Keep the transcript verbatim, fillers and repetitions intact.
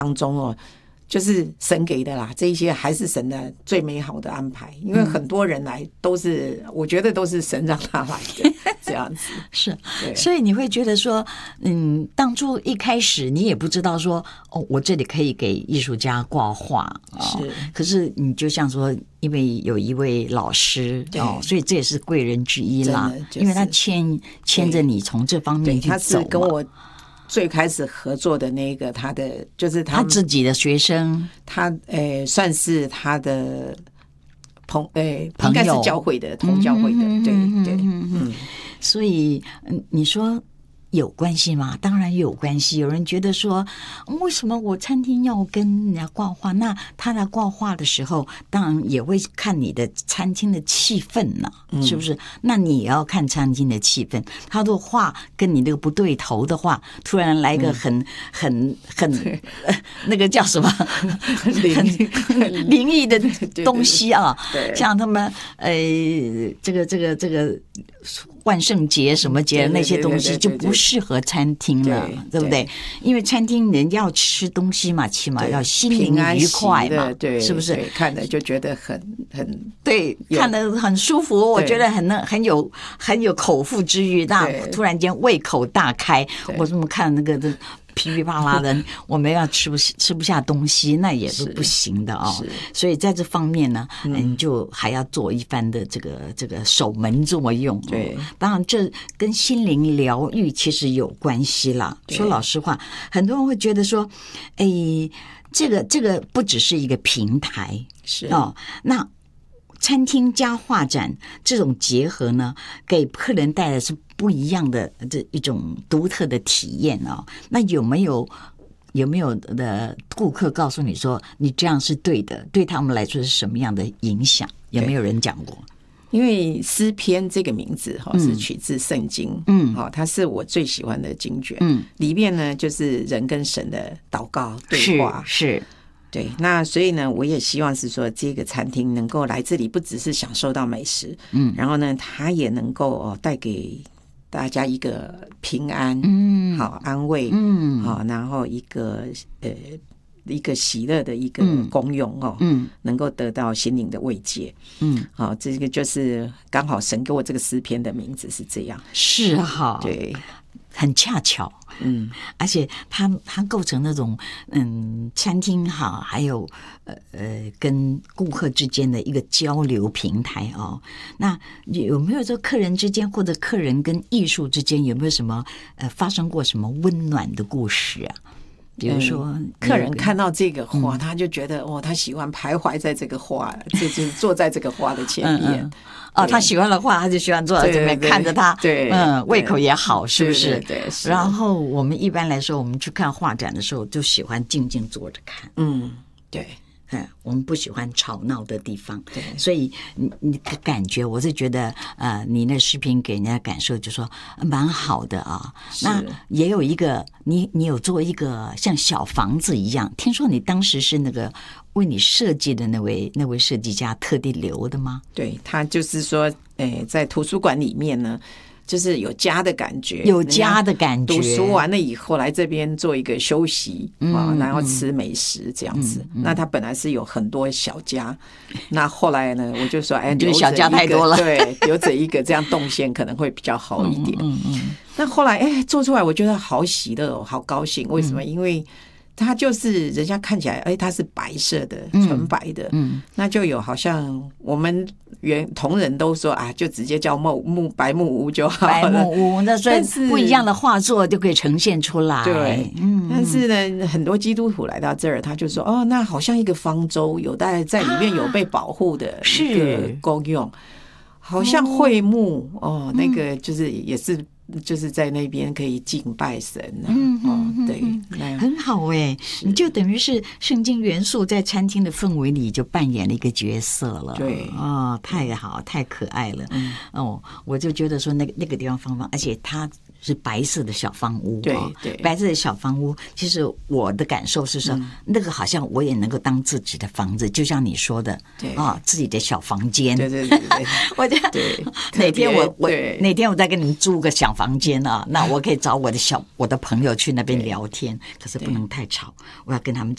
当中哦，就是神给的啦，这一些还是神的最美好的安排，因为很多人来都是，我觉得都是神让他来的这样子。 是，所以你会觉得说，嗯，当初一开始你也不知道说，哦，我这里可以给艺术家挂画，哦、 是， 可是你就像说，因为有一位老师哦，所以这也是贵人之一啦，就是、因为他牵牵着你从这方面去走嘛。 他是跟我最开始合作的那个，他的就是 他, 他自己的学生， 他诶、呃、算是他的朋诶、呃、应该是教会的同教会的，嗯、对对，嗯， 所以你说有关系吗？当然有关系。有人觉得说，为什么我餐厅要跟人家挂画？那他来挂画的时候，当然也会看你的餐厅的气氛呢、嗯，是不是？那你也要看餐厅的气氛。他的画跟你那个不对头的话，突然来个很、嗯、很很、呃、那个叫什么很灵异的东西啊， 对对对， 像他们呃，这个这个这个。万圣节什么节那些东西就不适合餐厅了， 对, 对, 对, 对, 对不对？因为餐厅人要吃东西嘛，起码要心灵愉快嘛， 对， 是不是？ 看了就觉得很很对，看得很舒服，我觉得很很有很有口腹之欲，那突然间胃口大开，我怎么看那个的。噼噼啪啦的，我们要吃不吃不下东西，那也是不行的哦。所以在这方面呢，嗯，就还要做一番的这个这个守门作用。 对， 当然这跟心灵疗愈其实有关系啦。说老实话，很多人会觉得说，哎，这个这个不只是一个平台， 是哦，那。餐厅加画展这种结合呢，给客人带来是不一样的这一种独特的体验哦。那有没有有没有的顾客告诉你说，你这样是对的，对他们来说是什么样的影响？有没有人讲过？ 因为诗篇这个名字哈是取自圣经，嗯，好，它是我最喜欢的经卷，嗯，里面呢就是人跟神的祷告对话， 是。是对，那所以呢，我也希望是说，这个餐厅能够来这里，不只是享受到美食，嗯，然后呢，它也能够哦带给大家一个平安，嗯，好安慰，嗯，好，然后一个呃一个喜乐的一个功用哦，嗯，能够得到心灵的慰藉，嗯，好，这个就是刚好神给我这个诗篇的名字是这样， 是哈， 对。 很恰巧，嗯，而且它它构成那种嗯餐厅哈，还有呃呃跟顾客之间的一个交流平台哦。那有没有说客人之间或者客人跟艺术之间有没有什么呃发生过什么温暖的故事啊？比如说、 嗯，客人看到这个花，嗯、他就觉得哦，他喜欢徘徊在这个花，就是坐在这个花的前面。嗯嗯哦，他喜欢的话，他就喜欢坐在这边看着他， 对， 嗯，胃口也好，是不是？ 对, 对, 对， 然后我们一般来说，我们去看画展的时候，就喜欢静静坐着看。 嗯，对。 嗯，我们不喜欢吵闹的地方，对，所以你你的感觉，我是觉得，呃，你那视频给人家感受就说蛮好的啊。那也有一个，你你有做一个像小房子一样，听说你当时是那个为你设计的那位那位设计家特地留的吗？ 对，他就是说，诶，在图书馆里面呢。就是有家的感觉， 有家的感觉。 读书完了以后来这边做一个休息、嗯啊、然后吃美食这样子、嗯嗯。那他本来是有很多小家，那后来呢，我就说，哎， 留小家太多了， 对，留着一个这样动线可能会比较好一点。嗯嗯。那、嗯、后来，哎，做出来我觉得好喜乐哦，好高兴。为什么？嗯、因为它就是人家看起来，哎，它是白色的，纯白的，嗯，那就有好像我们原同仁都说啊，就直接叫木木白木屋就好了。 白木屋，那所以不一样的画作就可以呈现出来。 对，嗯，但是呢，很多基督徒来到这儿，他就说，哦，那好像一个方舟，有在在里面有被保护的一个功用，啊、好像会幕 哦, 哦，那个就是也是。就是在那边可以敬拜神、啊，嗯哦，对， 很好哎，你就等于是圣经元素在餐厅的氛围里就扮演了一个角色了， 对， 哦，太好，太可爱了，嗯，哦，我就觉得说那个那个地方方方，而且它是白色的小房屋， 对对， 白色的小房屋，其实我的感受是说，嗯、那个好像我也能够当自己的房子，就像你说的， 对啊、哦，自己的小房间， 对对对对， 我觉得哪天我我哪天我再跟你们租个小房间啊，那我可以找我的小我的朋友去那边聊天，可是不能太吵，我要跟他们讲。